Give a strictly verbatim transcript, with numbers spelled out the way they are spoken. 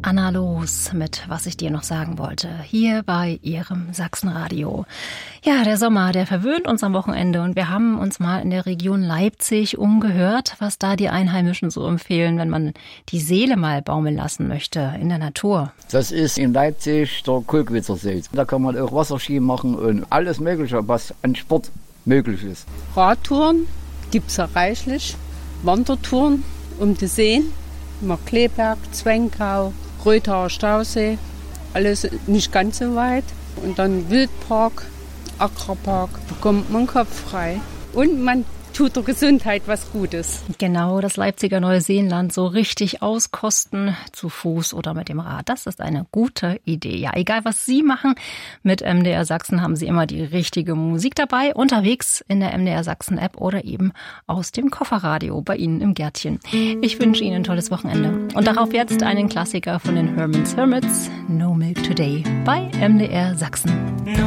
Anna Loos mit Was ich dir noch sagen wollte, hier bei Ihrem Sachsenradio. Ja, der Sommer, der verwöhnt uns am Wochenende und wir haben uns mal in der Region Leipzig umgehört, was da die Einheimischen so empfehlen, wenn man die Seele mal baumeln lassen möchte in der Natur. Das ist in Leipzig der Kolkwitzersee. Da kann man auch Wasserski machen und alles Mögliche, was an Sport möglich ist. Radtouren gibt's ja reichlich, Wandertouren um die Seen, Markleberg, Zwenkau, Röthaar Stausee, alles nicht ganz so weit. Und dann Wildpark, Agrarpark, bekommt man Kopf frei. Und man tut der Gesundheit was Gutes. Genau, das Leipziger Neuseenland so richtig auskosten, zu Fuß oder mit dem Rad. Das ist eine gute Idee. Ja, egal was Sie machen, mit M D R Sachsen haben Sie immer die richtige Musik dabei, unterwegs in der M D R Sachsen App oder eben aus dem Kofferradio bei Ihnen im Gärtchen. Ich wünsche Ihnen ein tolles Wochenende. Und darauf jetzt einen Klassiker von den Herman's Hermits, No Milk Today, bei M D R Sachsen.